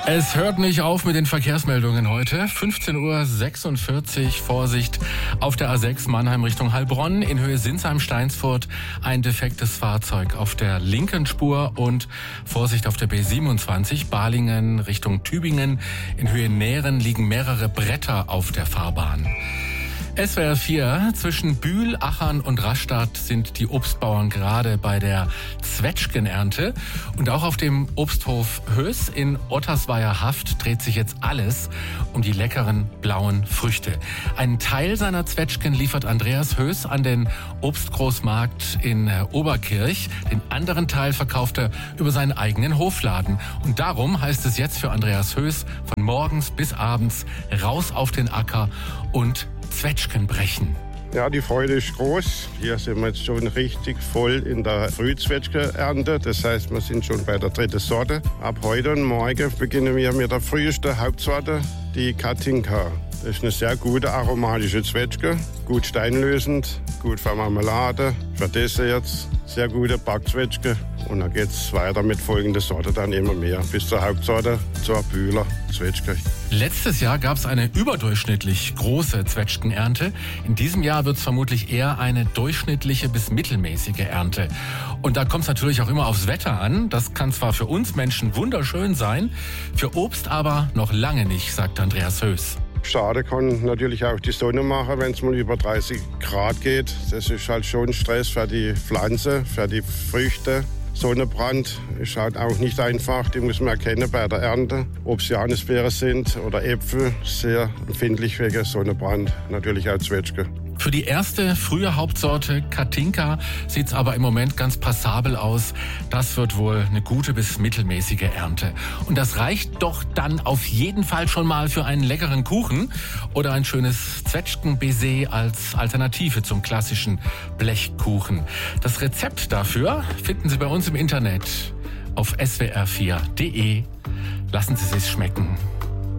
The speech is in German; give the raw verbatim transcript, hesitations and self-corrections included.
Es hört nicht auf mit den Verkehrsmeldungen heute. fünfzehn Uhr sechsundvierzig, Vorsicht auf der A sechs Mannheim Richtung Heilbronn. In Höhe Sinsheim-Steinsfurt ein defektes Fahrzeug auf der linken Spur und Vorsicht auf der B siebenundzwanzig Balingen Richtung Tübingen. In Höhe Nähren liegen mehrere Bretter auf der Fahrbahn. S W R vier, zwischen Bühl, Achern und Rastatt sind die Obstbauern gerade bei der Zwetschgenernte. Und auch auf dem Obsthof Höß in Ottersweier-Haft dreht sich jetzt alles um die leckeren blauen Früchte. Einen Teil seiner Zwetschgen liefert Andreas Höß an den Obstgroßmarkt in Oberkirch. Den anderen Teil verkauft er über seinen eigenen Hofladen. Und darum heißt es jetzt für Andreas Höß von morgens bis abends raus auf den Acker und Zwetschgen brechen. Ja, die Freude ist groß. Hier sind wir jetzt schon richtig voll in der Frühzwetschgenernte. Das heißt, wir sind schon bei der dritten Sorte. Ab heute und morgen beginnen wir mit der frühesten Hauptsorte, die Katinka. Das ist eine sehr gute aromatische Zwetschge, gut steinlösend, gut für Marmelade, für Desserts, sehr gute Backzwetschge. Und dann geht es weiter mit folgender Sorte dann immer mehr, bis zur Hauptsorte, zur Bühler Zwetschge. Letztes Jahr gab es eine überdurchschnittlich große Zwetschgenernte. In diesem Jahr wird es vermutlich eher eine durchschnittliche bis mittelmäßige Ernte. Und da kommt es natürlich auch immer aufs Wetter an. Das kann zwar für uns Menschen wunderschön sein, für Obst aber noch lange nicht, sagt Andreas Höß. Schade kann natürlich auch die Sonne machen, wenn es mal über dreißig Grad geht. Das ist halt schon Stress für die Pflanze, für die Früchte. Sonnenbrand ist halt auch nicht einfach, die muss man erkennen bei der Ernte. Ob es Johannisbeeren sind oder Äpfel, sehr empfindlich wegen Sonnenbrand, natürlich auch Zwetschge. Für die erste frühe Hauptsorte Katinka sieht es aber im Moment ganz passabel aus. Das wird wohl eine gute bis mittelmäßige Ernte. Und das reicht doch dann auf jeden Fall schon mal für einen leckeren Kuchen oder ein schönes Zwetschgen-Baiser als Alternative zum klassischen Blechkuchen. Das Rezept dafür finden Sie bei uns im Internet auf s w r vier punkt d e. Lassen Sie es sich schmecken.